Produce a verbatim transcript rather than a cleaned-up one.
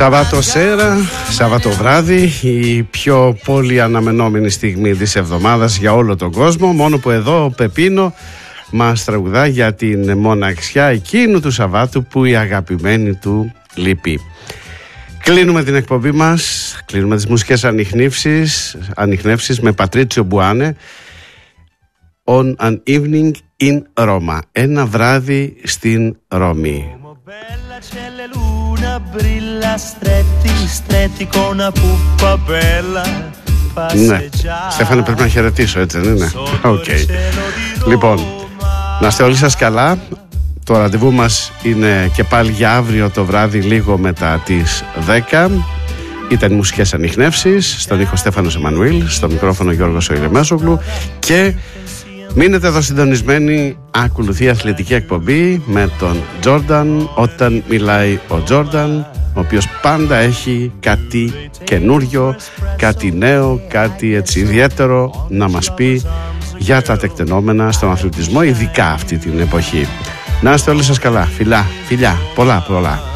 Σαββάτο σέρα, Σαββάτο βράδυ, η πιο πολύ αναμενόμενη στιγμή της εβδομάδας για όλο τον κόσμο. Μόνο που εδώ ο Πεπίνο μας τραγουδά για την μοναξιά εκείνου του Σαββάτου που η αγαπημένη του λείπει. Κλείνουμε την εκπομπή μας, κλείνουμε τις μουσικές ανιχνεύσεις, ανιχνεύσεις με Πατρίτσιο Μπουάνε, On an evening in Roma, ένα βράδυ στην Ρώμη. Ναι, Στέφανε, πρέπει να χαιρετήσω, έτσι δεν είναι? Οκ. Okay. Λοιπόν, να είστε όλοι σας καλά. Το ραντεβού μας είναι και πάλι για αύριο το βράδυ, λίγο μετά τις δέκα. Ήταν μουσικές ανιχνεύσεις. Στον ήχο Στέφανος Εμμανουήλ, στο μικρόφωνο Γιώργος Οϊρεμέσογλου. Και μείνετε εδώ συντονισμένοι. Ακολουθεί αθλητική εκπομπή με τον Τζόρνταν, όταν μιλάει ο Τζόρνταν, ο οποίος πάντα έχει κάτι καινούριο, κάτι νέο, κάτι έτσι ιδιαίτερο να μας πει για τα τεκτενόμενα στον αθλητισμό, ειδικά αυτή την εποχή. Να είστε όλοι σας καλά. Φιλά, φιλιά, πολλά πολλά.